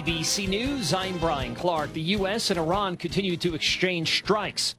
ABC News, I'm Brian Clark. The U.S. and Iran continue to exchange strikes.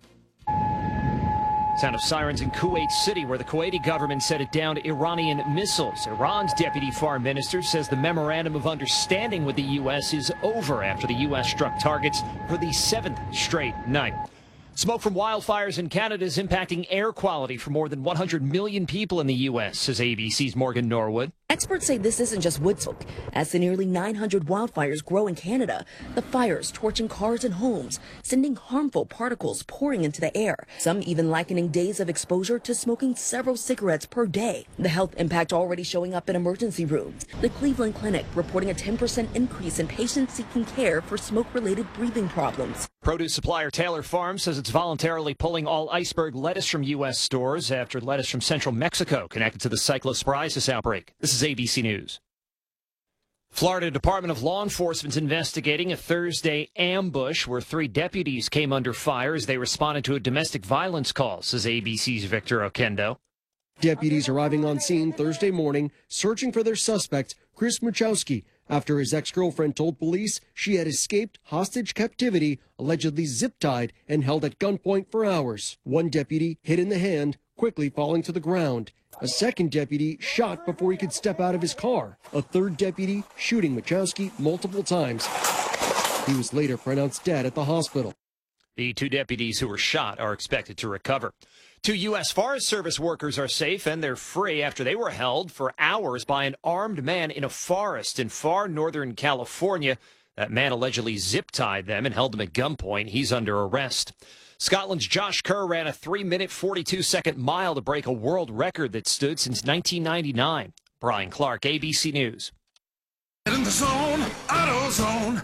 Sound of sirens in Kuwait City, where the Kuwaiti government said it downed Iranian missiles. Iran's deputy foreign minister says the memorandum of understanding with the U.S. is over after the U.S. struck targets for the seventh straight night. Smoke from wildfires in Canada is impacting air quality for more than 100 million people in the U.S., says ABC's Morgan Norwood. Experts say this isn't just wood smoke. As the nearly 900 wildfires grow in Canada, the fires torching cars and homes, sending harmful particles pouring into the air. Some even likening days of exposure to smoking several cigarettes per day. The health impact already showing up in emergency rooms. The Cleveland Clinic reporting a 10% increase in patients seeking care for smoke-related breathing problems. Produce supplier Taylor Farms says it's voluntarily pulling all iceberg lettuce from U.S. stores after lettuce from central Mexico connected to the cyclosporiasis outbreak. This is ABC News. Florida Department of Law Enforcement is investigating a Thursday ambush where 3 deputies came under fire as they responded to a domestic violence call, says ABC's Victor Oquendo. Deputies arriving on scene Thursday morning searching for their suspect, Chris Muchowski, after his ex-girlfriend told police she had escaped hostage captivity, allegedly zip-tied and held at gunpoint for hours. One deputy hit in the hand, quickly falling to the ground. A second deputy shot before he could step out of his car. A third deputy shooting Muchowski multiple times. He was later pronounced dead at the hospital. The 2 deputies who were shot are expected to recover. 2 U.S. Forest Service workers are safe and they're free after they were held for hours by an armed man in a forest in far northern California. That man allegedly zip-tied them and held them at gunpoint. He's under arrest. Scotland's Josh Kerr ran a 3-minute, 42-second mile to break a world record that stood since 1999. Brian Clark, ABC News. Get in the zone, AutoZone.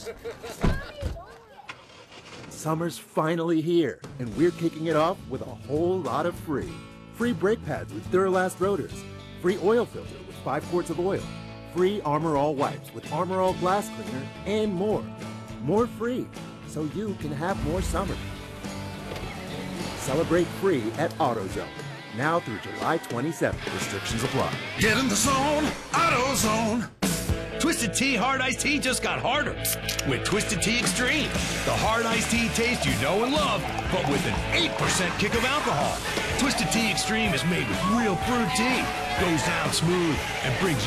Summer's finally here, and we're kicking it off with a whole lot of free. Free brake pads with Duralast rotors. Free oil filter with 5 quarts of oil. Free Armor All wipes with Armor All glass cleaner, and more. More free, so you can have more summer. Celebrate free at AutoZone. Now through July 27th. Restrictions apply. Get in the zone, AutoZone. Twisted Tea Hard Iced Tea just got harder with Twisted Tea Extreme. The hard iced tea taste you know and love, but with an 8% kick of alcohol. Twisted Tea Extreme is made with real brewed tea, goes down smooth, and brings